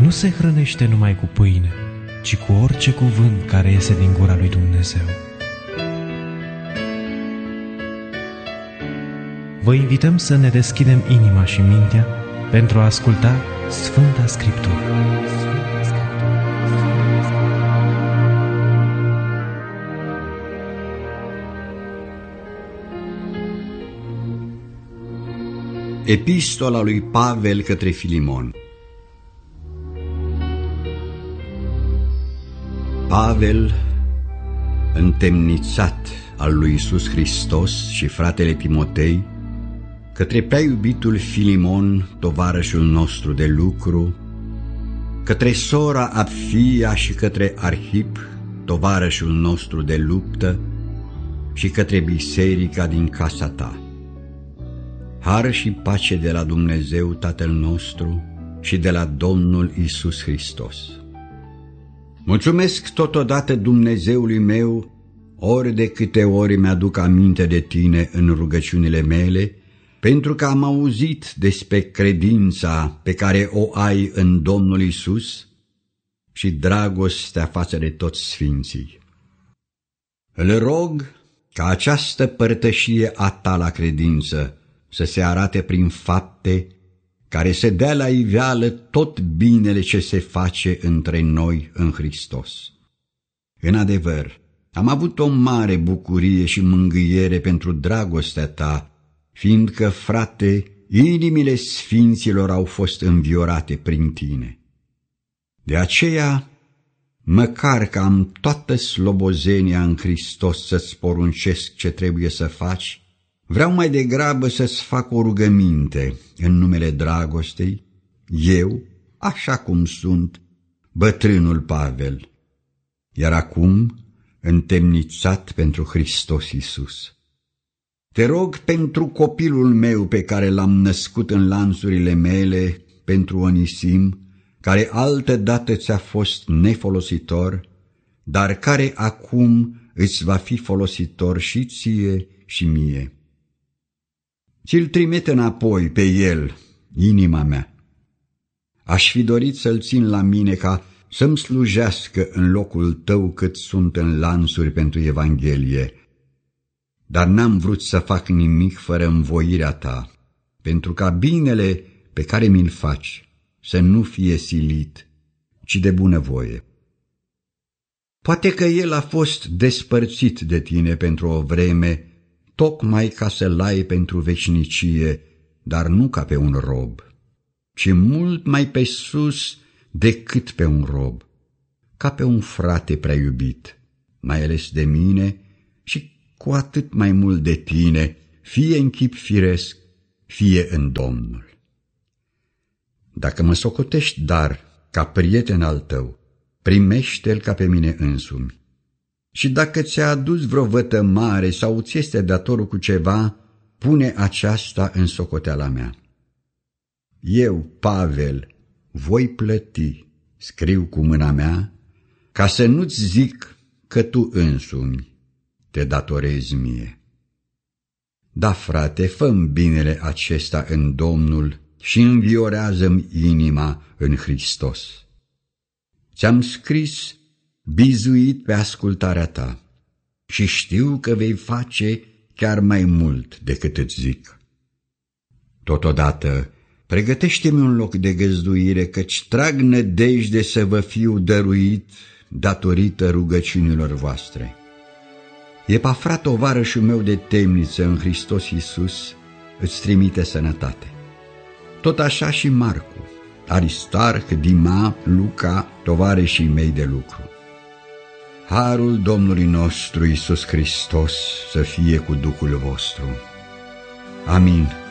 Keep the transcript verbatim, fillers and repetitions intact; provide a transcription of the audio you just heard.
nu se hrănește numai cu pâine, ci cu orice cuvânt care iese din gura lui Dumnezeu. Vă invităm să ne deschidem inima și mintea pentru a asculta Sfânta Scriptură. Epistola lui Pavel către Filimon. Pavel, întemnițat al lui Iisus Hristos, și fratele Timotei, către prea iubitul Filimon, tovarășul nostru de lucru, către sora Apfia și către Arhip, tovarășul nostru de luptă, și către biserica din casa ta. Har și pace de la Dumnezeu Tatăl nostru și de la Domnul Iisus Hristos. Mulțumesc totodată Dumnezeului meu, ori de câte ori mi-aduc aminte de tine în rugăciunile mele, pentru că am auzit despre credința pe care o ai în Domnul Iisus și dragostea față de toți sfinții. Îl rog ca această părtășie a ta la credință să se arate prin fapte care să dea la iveală tot binele ce se face între noi în Hristos. În adevăr, am avut o mare bucurie și mângâiere pentru dragostea ta, fiindcă, frate, inimile sfinților au fost înviorate prin tine. De aceea, măcar că am toată slobozenia în Hristos să-ți poruncesc ce trebuie să faci, vreau mai degrabă să-ți fac o rugăminte în numele dragostei, eu, așa cum sunt, bătrânul Pavel, iar acum întemnițat pentru Hristos Iisus. Te rog pentru copilul meu pe care l-am născut în lanțurile mele, pentru Onisim, care altădată ți-a fost nefolositor, dar care acum îți va fi folositor și ție și mie. Ți-l trimite înapoi pe el, inima mea. Aș fi dorit să-l țin la mine ca să-mi slujească în locul tău cât sunt în lanțuri pentru Evanghelie, dar n-am vrut să fac nimic fără învoirea ta, pentru ca binele pe care mi-l faci să nu fie silit, ci de bunăvoie. Poate că el a fost despărțit de tine pentru o vreme, tocmai ca să-l ai pentru veșnicie, dar nu ca pe un rob, ci mult mai pe sus decât pe un rob, ca pe un frate prea iubit, mai ales de mine și cu atât mai mult de tine, fie în chip firesc, fie în Domnul. Dacă mă socotești dar ca prieten al tău, primește-l ca pe mine însumi. Și dacă ți-a adus vreo vătămare sau ți este datorul cu ceva, pune aceasta în socoteala mea. Eu, Pavel, voi plăti, scriu cu mâna mea, ca să nu-ți zic că tu însumi te datorezi mie. Da, frate, fă-mi binele acesta în Domnul și înviorează-mi inima în Hristos. Ți-am scris bizuit pe ascultarea ta și știu că vei face chiar mai mult decât îți zic. Totodată, pregătește-mi un loc de găzduire, căci trag nădejde să vă fiu dăruit datorită rugăciunilor voastre. Epafra, tovarășul meu de temniță în Hristos Iisus, îți trimite sănătate. Tot așa și Marcu, Aristarh, Dima, Luca, tovarășii mei de lucru. Harul Domnului nostru Iisus Hristos să fie cu Duhul vostru. Amin.